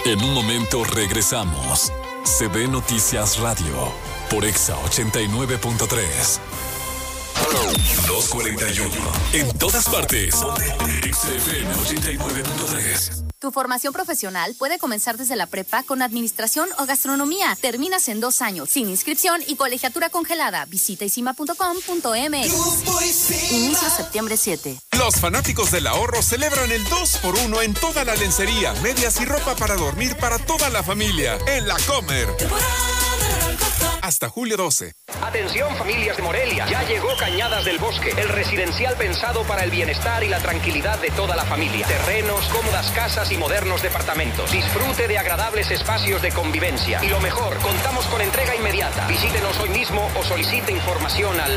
En un momento regresamos. CB Noticias Radio por Exa 89.3. 2:41. En todas partes. XFM 89.3. Tu formación profesional puede comenzar desde la prepa con administración o gastronomía. Terminas en 2 años, sin inscripción y colegiatura congelada. Visita isima.com.mx. Inicio septiembre 7. Los fanáticos del ahorro celebran el 2x1 en toda la lencería, medias y ropa para dormir para toda la familia. En La Comer. Hasta julio 12. Atención, familias de Morelia, ya llegó Cañadas del Bosque, el residencial pensado para el bienestar y la tranquilidad de toda la familia. Terrenos, cómodas casas y modernos departamentos. Disfrute de agradables espacios de convivencia. Y lo mejor, contamos con entrega inmediata. Visítenos hoy mismo o solicite información al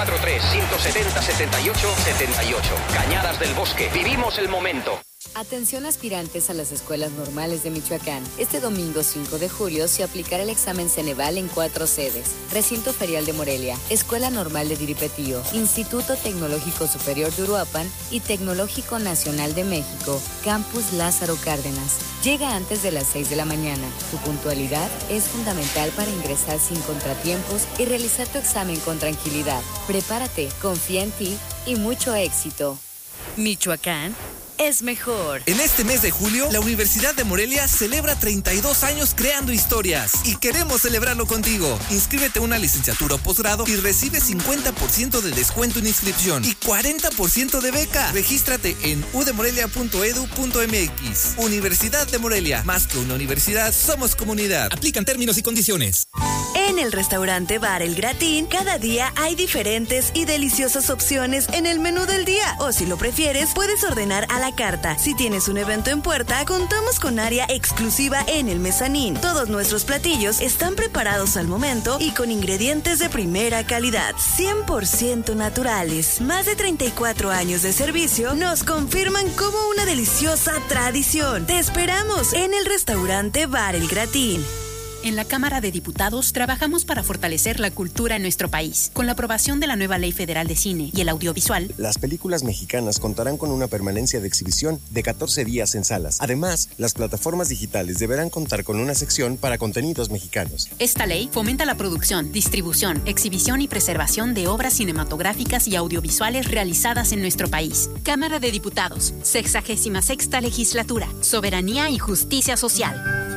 443-170-7878. Cañadas del Bosque, vivimos el momento. Atención aspirantes a las escuelas normales de Michoacán. Este domingo 5 de julio se aplicará el examen Ceneval en 4 sedes. Recinto Ferial de Morelia, Escuela Normal de Diripetío, Instituto Tecnológico Superior de Uruapan y Tecnológico Nacional de México, Campus Lázaro Cárdenas. Llega antes de las 6 de la mañana. Tu puntualidad es fundamental para ingresar sin contratiempos y realizar tu examen con tranquilidad. Prepárate, confía en ti y mucho éxito. Michoacán es mejor. En este mes de julio, la Universidad de Morelia celebra 32 años creando historias y queremos celebrarlo contigo. Inscríbete a una licenciatura o posgrado y recibe 50% de descuento en inscripción y 40% de beca. Regístrate en udemorelia.edu.mx. Universidad de Morelia, más que una universidad, somos comunidad. Aplican términos y condiciones. En el restaurante Bar El Gratín, cada día hay diferentes y deliciosas opciones en el menú del día. O si lo prefieres, puedes ordenar a la carta. Si tienes un evento en puerta, contamos con área exclusiva en el mezanín. Todos nuestros platillos están preparados al momento y con ingredientes de primera calidad, 100% naturales. Más de 34 años de servicio nos confirman como una deliciosa tradición. Te esperamos en el restaurante Bar El Gratín. En la Cámara de Diputados trabajamos para fortalecer la cultura en nuestro país. Con la aprobación de la nueva Ley Federal de Cine y el Audiovisual, las películas mexicanas contarán con una permanencia de exhibición de 14 días en salas. Además, las plataformas digitales deberán contar con una sección para contenidos mexicanos. Esta ley fomenta la producción, distribución, exhibición y preservación de obras cinematográficas y audiovisuales realizadas en nuestro país. Cámara de Diputados, 66ª Legislatura, Soberanía y Justicia Social.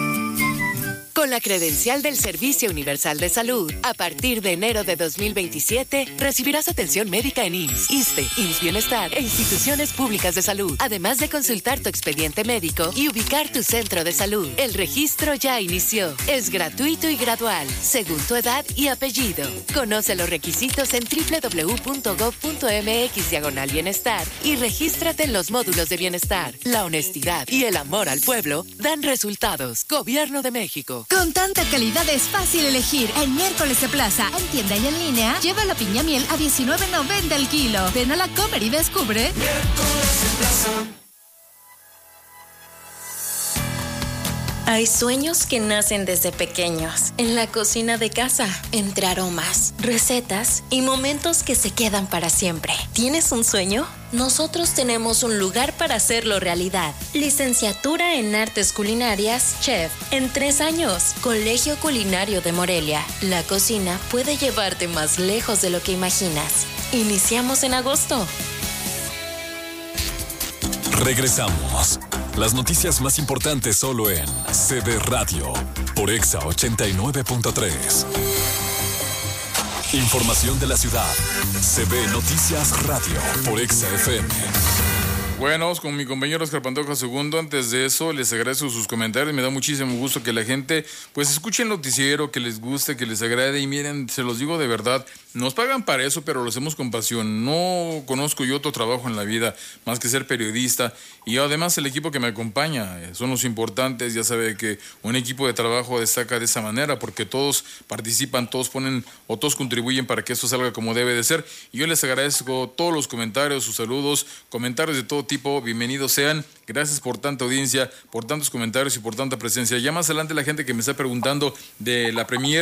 Con la credencial del Servicio Universal de Salud, a partir de enero de 2027, recibirás atención médica en IMSS, ISSSTE, IMSS Bienestar e instituciones públicas de salud, además de consultar tu expediente médico y ubicar tu centro de salud. El registro ya inició. Es gratuito y gradual, según tu edad y apellido. Conoce los requisitos en www.gov.mx/bienestar y regístrate en los módulos de bienestar. La honestidad y el amor al pueblo dan resultados. Gobierno de México. Con tanta calidad es fácil elegir. En Miércoles de Plaza, en tienda y en línea, lleva la piña miel a $19.90 el kilo. Ven a La Comer y descubre. Miércoles de Plaza. Hay sueños que nacen desde pequeños, en la cocina de casa, entre aromas, recetas y momentos que se quedan para siempre. ¿Tienes un sueño? Nosotros tenemos un lugar para hacerlo realidad. Licenciatura en Artes Culinarias, Chef, en 3 años. Colegio Culinario de Morelia. La cocina puede llevarte más lejos de lo que imaginas. Iniciamos en agosto. Regresamos. Las noticias más importantes solo en CB Radio por Exa 89.3. Información de la ciudad. CB Noticias Radio por Exa FM. Bueno, vamos con mi compañero Oscar Pantoja II. Antes de eso, les agradezco sus comentarios. Me da muchísimo gusto que la gente, pues, escuche el noticiero, que les guste, que les agrade. Y miren, se los digo de verdad, nos pagan para eso, pero lo hacemos con pasión. No conozco yo otro trabajo en la vida más que ser periodista. Y además el equipo que me acompaña son los importantes. Ya sabe que un equipo de trabajo destaca de esa manera porque todos participan, todos ponen o todos contribuyen para que esto salga como debe de ser. Y yo les agradezco todos los comentarios, sus saludos, comentarios de todo tipo. Bienvenidos sean. Gracias por tanta audiencia, por tantos comentarios y por tanta presencia. Ya más adelante la gente que me está preguntando de la premier,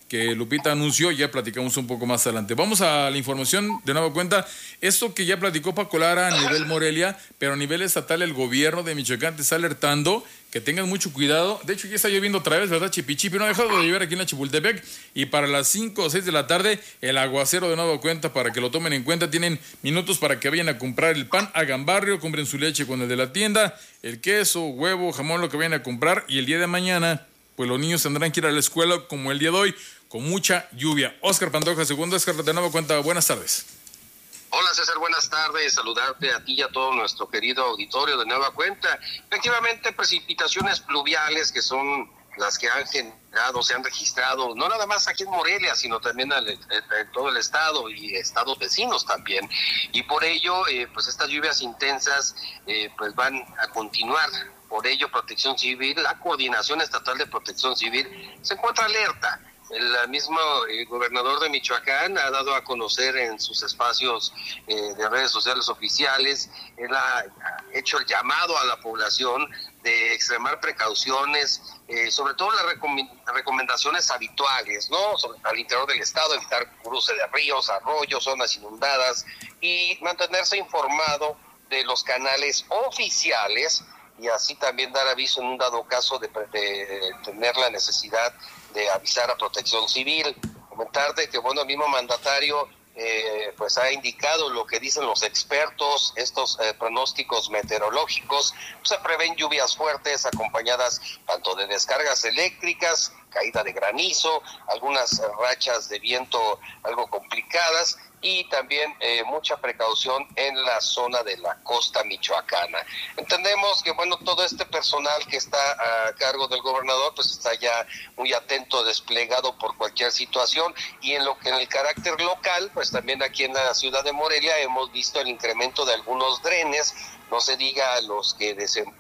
que Lupita anunció, ya platicamos un poco más adelante. Vamos a la información de nueva cuenta. Esto que ya platicó Paco Lara a nivel Morelia, pero a nivel estatal el gobierno de Michoacán te está alertando que tengan mucho cuidado. De hecho, ya está lloviendo otra vez, ¿verdad? Chipichipi, no ha dejado de llover aquí en la Chapultepec. Y para las 5 o 6 de la tarde, el aguacero de nueva cuenta, para que lo tomen en cuenta. Tienen minutos para que vayan a comprar el pan, hagan barrio, compren su leche con el de la tienda, el queso, huevo, jamón, lo que vayan a comprar. Y el día de mañana, pues los niños tendrán que ir a la escuela como el día de hoy, con mucha lluvia. Óscar Pantoja, segundo. Óscar, de nueva cuenta, buenas tardes. Hola César, buenas tardes, saludarte a ti y a todo nuestro querido auditorio de nueva cuenta. Efectivamente, precipitaciones pluviales que son las que han generado, se han registrado, no nada más aquí en Morelia, sino también en todo el estado y estados vecinos también. Y por ello, pues estas lluvias intensas pues van a continuar. Por ello, Protección Civil, la Coordinación Estatal de Protección Civil, se encuentra alerta. El mismo gobernador de Michoacán ha dado a conocer en sus espacios de redes sociales oficiales, él ha hecho el llamado a la población de extremar precauciones, sobre todo las recomendaciones habituales, ¿no? Al interior del estado, evitar cruce de ríos, arroyos, zonas inundadas y mantenerse informado de los canales oficiales y así también dar aviso en un dado caso de tener la necesidad de avisar a Protección Civil. Comentarte que, bueno, el mismo mandatario pues ha indicado lo que dicen los expertos, estos pronósticos meteorológicos, pues se prevén lluvias fuertes acompañadas tanto de descargas eléctricas, caída de granizo, algunas rachas de viento algo complicadas y también mucha precaución en la zona de la costa michoacana. Entendemos que, bueno, todo este personal que está a cargo del gobernador pues está ya muy atento, desplegado por cualquier situación y en el carácter local, pues también aquí en la ciudad de Morelia hemos visto el incremento de algunos drenes, no se diga los que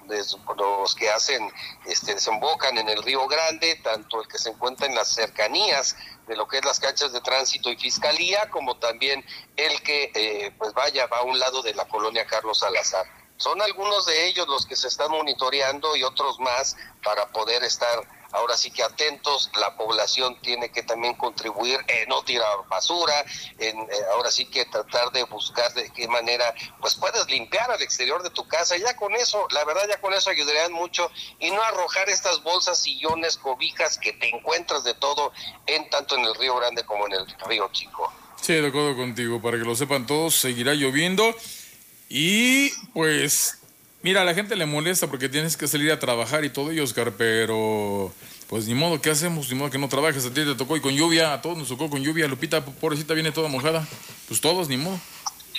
desembocan en el Río Grande, tanto el que se encuentra en las cercanías de lo que es las canchas de tránsito y fiscalía, como también el que va a un lado de la colonia Carlos Salazar. Son algunos de ellos los que se están monitoreando y otros más para poder estar ahora sí que atentos. La población tiene que también contribuir en no tirar basura, ahora sí que tratar de buscar de qué manera pues puedes limpiar al exterior de tu casa. Ya con eso, la verdad, ya con eso ayudarían mucho y no arrojar estas bolsas, sillones, cobijas que te encuentras de todo tanto en el Río Grande como en el Río Chico. Sí, de acuerdo contigo, para que lo sepan todos, seguirá lloviendo y pues mira, a la gente le molesta porque tienes que salir a trabajar y todo, y Oscar, pero pues ni modo, ¿qué hacemos? Ni modo que no trabajes, a ti te tocó y con lluvia, a todos nos tocó con lluvia. Lupita, pobrecita, viene toda mojada. Pues todos, ni modo.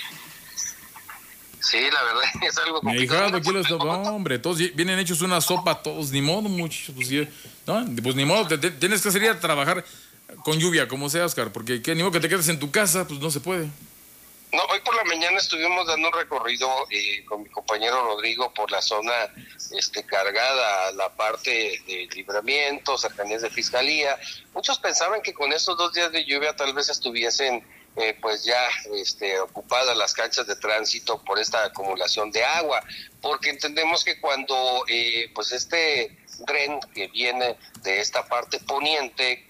Sí, la verdad, es algo complicado. Hombre, todos vienen hechos una sopa, todos, ni modo, muchachos. Pues, ¿no? Pues ni modo, tienes que salir a trabajar con lluvia, como sea, Oscar, porque ni modo que te quedes en tu casa, pues no se puede. No, hoy por la mañana estuvimos dando un recorrido con mi compañero Rodrigo por la zona cargada, la parte de Libramiento, cercanías de Fiscalía. Muchos pensaban que con estos 2 días de lluvia tal vez estuviesen ocupadas las canchas de tránsito por esta acumulación de agua, porque entendemos que cuando este dren que viene de esta parte poniente,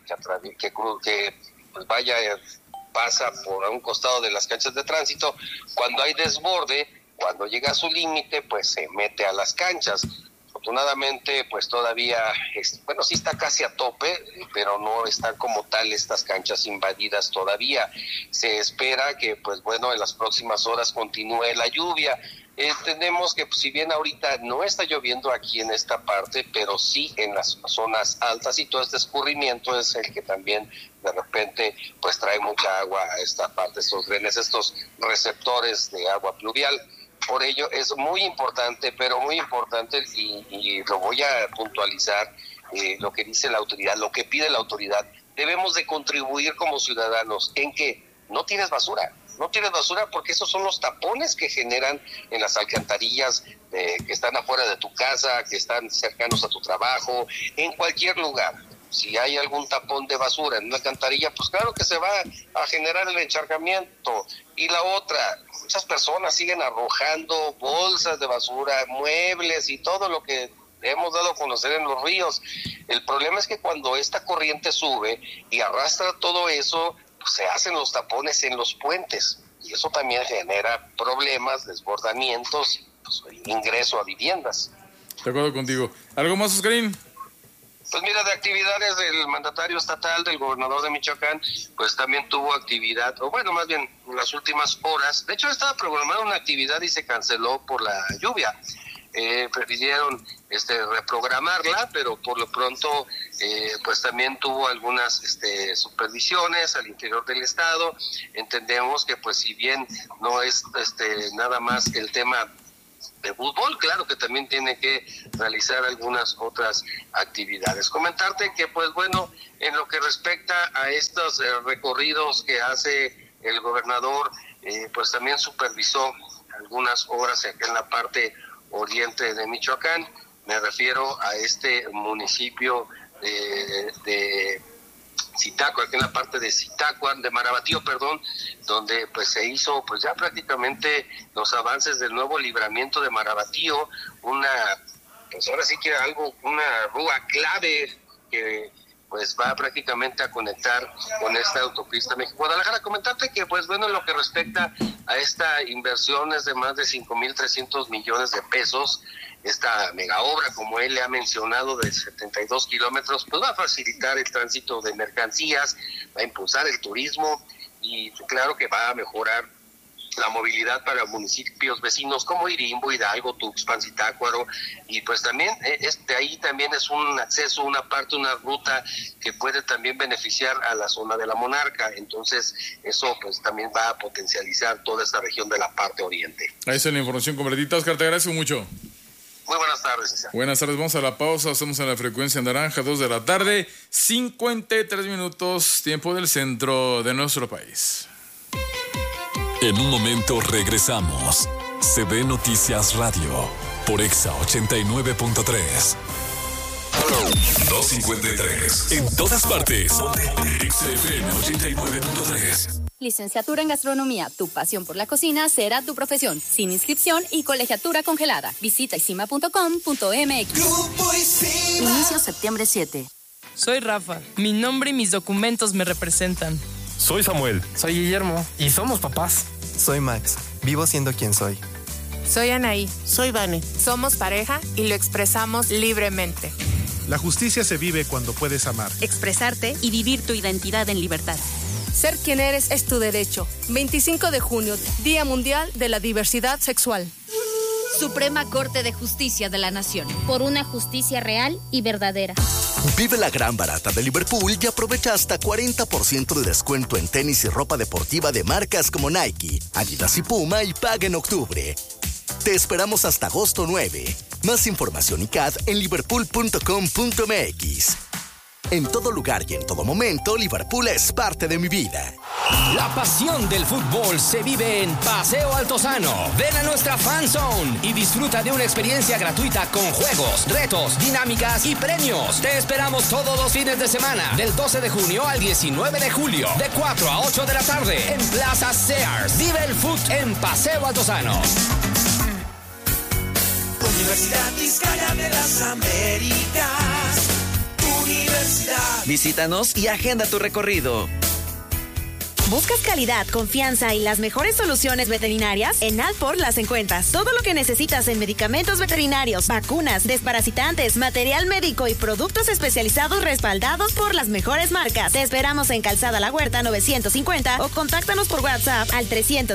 pasa por un costado de las canchas de tránsito, cuando hay desborde, cuando llega a su límite, pues se mete a las canchas. Afortunadamente, pues todavía, sí está casi a tope, pero no están como tal estas canchas invadidas todavía. Se espera que, en las próximas horas continúe la lluvia. Entendemos que si bien ahorita no está lloviendo aquí en esta parte, pero sí en las zonas altas y todo este escurrimiento es el que también de repente pues trae mucha agua a esta parte, estos drenes, estos receptores de agua pluvial. Por ello es muy importante, pero muy importante, y lo voy a puntualizar, lo que dice la autoridad, lo que pide la autoridad. Debemos de contribuir como ciudadanos en que no tires basura. No tires basura porque esos son los tapones que generan en las alcantarillas que están afuera de tu casa, que están cercanos a tu trabajo, en cualquier lugar. Si hay algún tapón de basura en una alcantarilla, pues claro que se va a generar el encharcamiento. Y la otra, muchas personas siguen arrojando bolsas de basura, muebles y todo lo que hemos dado a conocer en los ríos. El problema es que cuando esta corriente sube y arrastra todo eso, pues se hacen los tapones en los puentes y eso también genera problemas, desbordamientos, pues, ingreso a viviendas. De acuerdo contigo. ¿Algo más, Oscarín? Pues mira, de actividades del mandatario estatal, del gobernador de Michoacán, pues también tuvo actividad, o bueno, más bien las últimas horas. De hecho, estaba programada una actividad y se canceló por la lluvia. Prefirieron reprogramarla, pero por lo pronto pues también tuvo algunas supervisiones al interior del estado. Entendemos que pues si bien no es nada más el tema de fútbol, claro que también tiene que realizar algunas otras actividades. Comentarte que pues bueno, en lo que respecta a estos recorridos que hace el gobernador, pues también supervisó algunas obras acá en la parte oriente de Michoacán. Me refiero a este municipio de Zitácuaro, aquí en la parte de Zitácuaro, de Marabatío, perdón, donde pues se hizo pues ya prácticamente los avances del nuevo libramiento de Marabatío, pues ahora sí que una rúa clave que pues va prácticamente a conectar con esta autopista México-Guadalajara. Comentarte que pues bueno, en lo que respecta a esta inversión es de más de 5,300 millones de pesos. Esta mega obra, como él le ha mencionado, de 72 kilómetros, pues va a facilitar el tránsito de mercancías, va a impulsar el turismo y claro que va a mejorar la movilidad para municipios vecinos como Irimbo, Hidalgo, Tuxpan, Zitácuaro, y pues también de ahí también es un acceso, una ruta que puede también beneficiar a la zona de la Monarca. Entonces eso pues también va a potencializar toda esta región de la parte oriente. Ahí está la información completita. Oscar, te agradezco mucho. Muy buenas tardes, César. Buenas tardes, vamos a la pausa, estamos en la frecuencia naranja, 2 de la tarde, 53 minutos, tiempo del centro de nuestro país. En un momento regresamos. CB Noticias Radio, por Exa 89.3. 253. En todas partes. XFM 89.3. Licenciatura en Gastronomía, tu pasión por la cocina será tu profesión, sin inscripción y colegiatura congelada. Visita isima.com.mx. Inicio septiembre 7. Soy Rafa, mi nombre y mis documentos me representan. Soy Samuel. Soy Guillermo y somos papás. Soy Max, vivo siendo quien soy. Soy Anaí. Soy Vane. Somos pareja y lo expresamos libremente. La justicia se vive cuando puedes amar, expresarte y vivir tu identidad en libertad. Ser quien eres es tu derecho. 25 de junio, Día Mundial de la Diversidad Sexual. Suprema Corte de Justicia de la Nación. Por una justicia real y verdadera. Vive la gran barata de Liverpool y aprovecha hasta 40% de descuento en tenis y ropa deportiva de marcas como Nike, Adidas y Puma y paga en octubre. Te esperamos hasta agosto 9. Más información y CAD en liverpool.com.mx. En todo lugar y en todo momento, Liverpool es parte de mi vida. La pasión del fútbol se vive en Paseo Altozano. Ven a nuestra Fan Zone y disfruta de una experiencia gratuita con juegos, retos, dinámicas y premios. Te esperamos todos los fines de semana, del 12 de junio al 19 de julio, de 4 a 8 de la tarde, en Plaza Sears. Vive el fútbol en Paseo Altozano. Universidad Vizcaya de las Américas. Universidad. Visítanos y agenda tu recorrido. ¿Buscas calidad, confianza y las mejores soluciones veterinarias? En Alfor las encuentras. Todo lo que necesitas en medicamentos veterinarios, vacunas, desparasitantes, material médico y productos especializados respaldados por las mejores marcas. Te esperamos en Calzada La Huerta 950 o contáctanos por WhatsApp al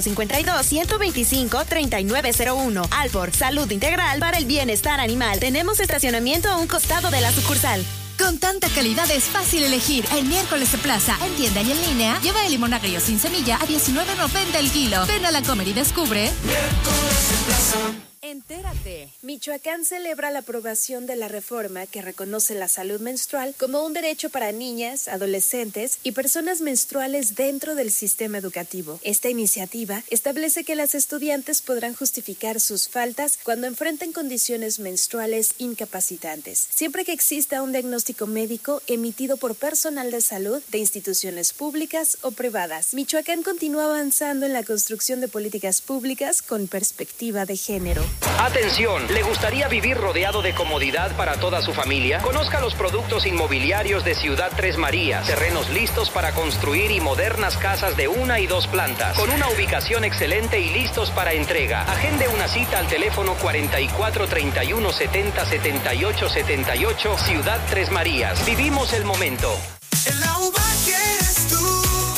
352-125-3901. Alfor, salud integral para el bienestar animal. Tenemos estacionamiento a un costado de la sucursal. Con tanta calidad es fácil elegir. El miércoles de plaza, en tienda y en línea, lleva el limón agrio sin semilla a $19.90 el kilo. Ven a la Comer y descubre. Miércoles de plaza. Entérate. Michoacán celebra la aprobación de la reforma que reconoce la salud menstrual como un derecho para niñas, adolescentes y personas menstruales dentro del sistema educativo. Esta iniciativa establece que las estudiantes podrán justificar sus faltas cuando enfrenten condiciones menstruales incapacitantes, siempre que exista un diagnóstico médico emitido por personal de salud de instituciones públicas o privadas. Michoacán continúa avanzando en la construcción de políticas públicas con perspectiva de género. Atención, ¿le gustaría vivir rodeado de comodidad para toda su familia? Conozca los productos inmobiliarios de Ciudad Tres Marías. Terrenos listos para construir y modernas casas de 1 y 2 plantas. Con una ubicación excelente y listos para entrega. Agende una cita al teléfono 44 31 70 78 78. Ciudad Tres Marías. Vivimos el momento. En la uva quieres tú.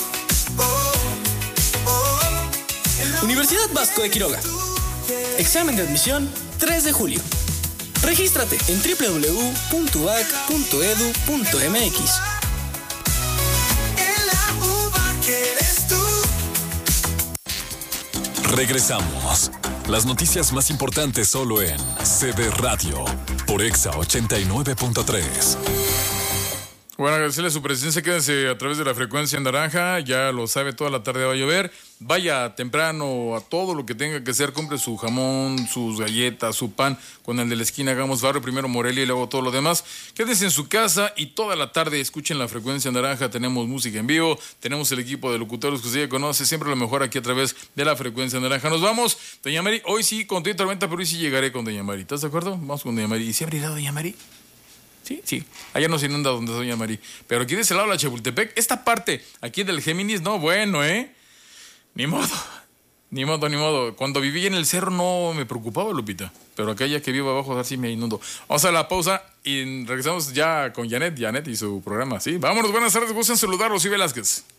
Universidad Vasco de Quiroga. Examen de admisión 3 de julio. Regístrate en www.uac.edu.mx. Regresamos. Las noticias más importantes solo en CB Radio por Exa 89.3. Bueno, agradecerle a su presencia. Quédense a través de la frecuencia naranja. Ya lo sabe, toda la tarde va a llover. Vaya temprano a todo lo que tenga que hacer. Compre su jamón, sus galletas, su pan. Con el de la esquina hagamos barrio. Primero Morelia y luego todo lo demás. Quédense en su casa y toda la tarde escuchen la frecuencia naranja. Tenemos música en vivo. Tenemos el equipo de locutores que usted ya conoce. Siempre lo mejor aquí a través de la frecuencia naranja. Nos vamos. Doña Mari, hoy sí con todo y tormenta, pero hoy sí llegaré con Doña Mari. ¿Estás de acuerdo? Vamos con Doña Mari. ¿Y se abrirá Doña Mari? Sí. Allá no se inunda donde es Doña Mari. Pero aquí de ese lado de la Chapultepec, esta parte aquí del Géminis, no, bueno, Ni modo. Cuando viví en el cerro no me preocupaba, Lupita. Pero acá ya que vivo abajo, a ver si me inundo. Vamos a la pausa y regresamos ya con Janet y su programa, ¿sí? Vámonos, buenas tardes, gusto en saludarlos, y Velázquez.